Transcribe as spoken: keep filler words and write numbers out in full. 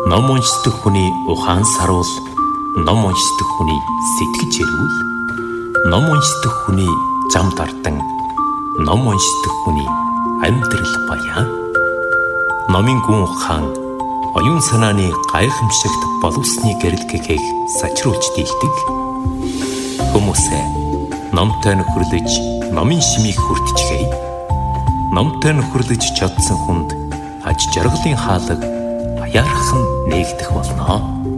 Ном уншдаг хүний ухаан саруул, ном уншдаг хүний сэтгэж эрүүл, ном уншдаг хүний зам дардан, ном уншдаг хүний амьдрал баян. Номын гүн ухаан оюун санааны гайхамшигт боловсны гэрэлгэгийг сачруулж дийлдэг. Хүмүүсээ номтой нөхөрлөж, номын шимийг хүртчихье. Номтой нөхөрлөж чадсан хүнд аж жаргалын хаалга аяархан нээгдэх болно.